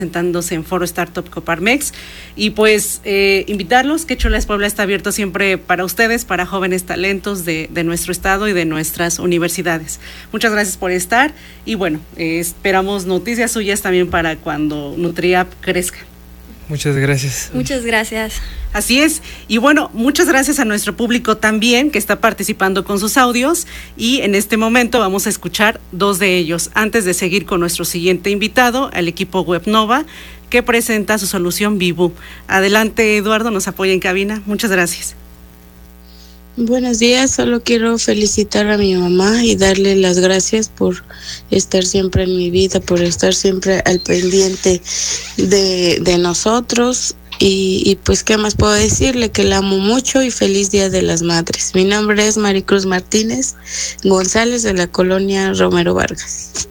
presentándose en Foro Startup Coparmex y pues invitarlos, que Quechua Puebla está abierto siempre para ustedes, para jóvenes talentos de nuestro estado y de nuestras universidades. Muchas gracias por estar y bueno, esperamos noticias suyas también para cuando NutriApp crezca. Muchas gracias. Muchas gracias. Así es, y bueno, muchas gracias a nuestro público también que está participando con sus audios y en este momento vamos a escuchar dos de ellos antes de seguir con nuestro siguiente invitado, el equipo WebNova, que presenta su solución Vibu. Adelante, Eduardo, nos apoya en cabina. Muchas gracias. Buenos días, solo quiero felicitar a mi mamá y darle las gracias por estar siempre en mi vida, por estar siempre al pendiente de nosotros y pues qué más puedo decirle, que la amo mucho y feliz Día de las Madres. Mi nombre es Maricruz Martínez González de la colonia Romero Vargas.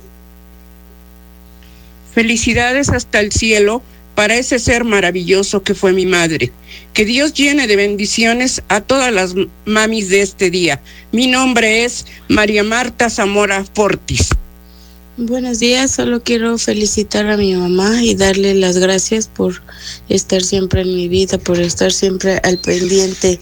Felicidades hasta el cielo para ese ser maravilloso que fue mi madre. Que Dios llene de bendiciones a todas las mamis de este día. Mi nombre es María Marta Zamora Fortis. Buenos días, solo quiero felicitar a mi mamá y darle las gracias por estar siempre en mi vida, por estar siempre al pendiente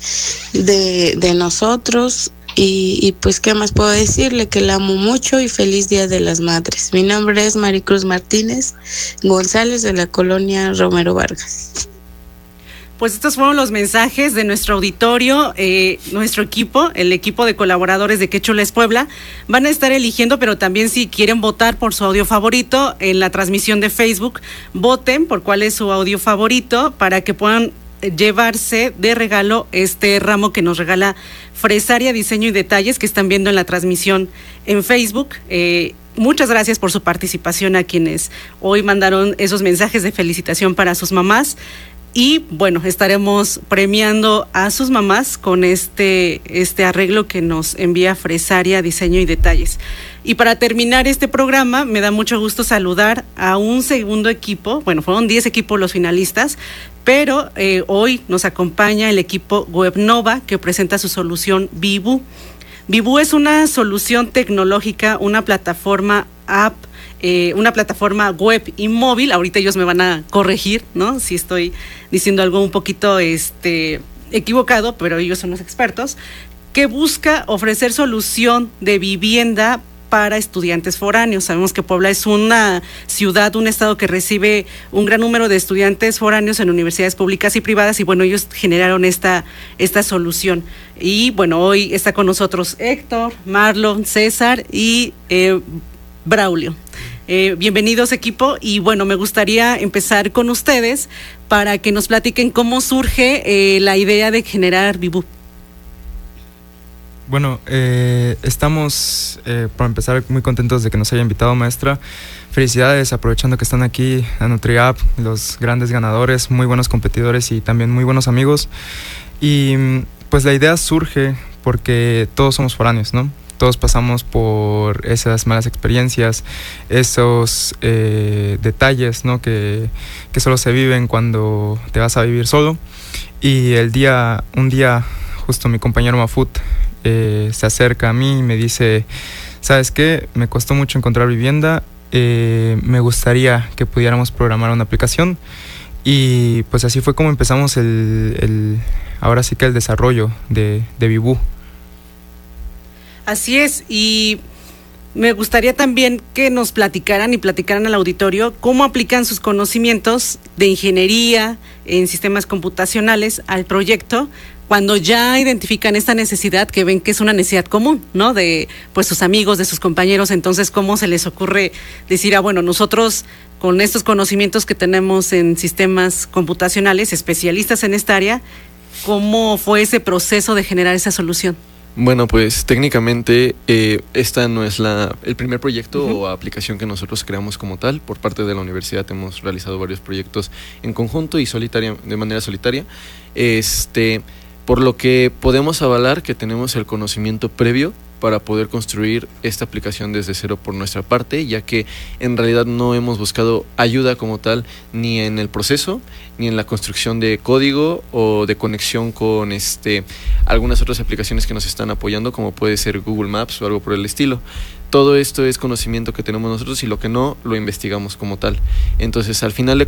de nosotros y pues qué más puedo decirle, que la amo mucho y feliz Día de las Madres. Mi nombre es Maricruz Martínez González de la colonia Romero Vargas. Pues estos fueron los mensajes de nuestro auditorio. Nuestro equipo, el equipo de colaboradores de Quechua Puebla, van a estar eligiendo, pero también si quieren votar por su audio favorito en la transmisión de Facebook, voten por cuál es su audio favorito para que puedan llevarse de regalo este ramo que nos regala Fresaria Diseño y Detalles, que están viendo en la transmisión en Facebook. Muchas gracias por su participación a quienes hoy mandaron esos mensajes de felicitación para sus mamás. Y bueno, estaremos premiando a sus mamás con este arreglo que nos envía Fresaria Diseño y Detalles. Y para terminar este programa, me da mucho gusto saludar a un segundo equipo. Bueno, fueron 10 equipos los finalistas, pero hoy nos acompaña el equipo WebNova, que presenta su solución Vibu. Vibu es una solución tecnológica, una plataforma app, una plataforma web y móvil. Ahorita ellos me van a corregir, ¿no? Si estoy diciendo algo un poquito equivocado, pero ellos son los expertos, que busca ofrecer solución de vivienda para estudiantes foráneos. Sabemos que Puebla es una ciudad, un estado que recibe un gran número de estudiantes foráneos en universidades públicas y privadas y bueno, ellos generaron esta solución. Y bueno, hoy está con nosotros Héctor, Marlon, César y Braulio. Bienvenidos equipo y bueno, me gustaría empezar con ustedes para que nos platiquen cómo surge la idea de generar Vibu. Bueno, estamos, por empezar, muy contentos de que nos haya invitado, maestra. Felicidades, aprovechando que están aquí a NutriApp, los grandes ganadores, muy buenos competidores y también muy buenos amigos. Y pues la idea surge porque todos somos foráneos, ¿no? Todos pasamos por esas malas experiencias, esos detalles, ¿no? que solo se viven cuando te vas a vivir solo. Y un día, justo mi compañero Mafut se acerca a mí y me dice, ¿sabes qué? Me costó mucho encontrar vivienda, me gustaría que pudiéramos programar una aplicación. Y pues así fue como empezamos ahora sí que el desarrollo de Vibu. Así es, y me gustaría también que nos platicaran al auditorio cómo aplican sus conocimientos de ingeniería en sistemas computacionales al proyecto cuando ya identifican esta necesidad, que ven que es una necesidad común, ¿no? De pues sus amigos, de sus compañeros. Entonces, ¿cómo se les ocurre decir, bueno, nosotros con estos conocimientos que tenemos en sistemas computacionales, especialistas en esta área, cómo fue ese proceso de generar esa solución? Bueno, pues técnicamente esta no es el primer proyecto o aplicación que nosotros creamos como tal. Por parte de la universidad hemos realizado varios proyectos en conjunto y de manera solitaria. Por lo que podemos avalar que tenemos el conocimiento previo para poder construir esta aplicación desde cero por nuestra parte, ya que en realidad no hemos buscado ayuda como tal ni en el proceso, ni en la construcción de código o de conexión con algunas otras aplicaciones que nos están apoyando, como puede ser Google Maps o algo por el estilo. Todo esto es conocimiento que tenemos nosotros y lo que no, lo investigamos como tal. Entonces, al final de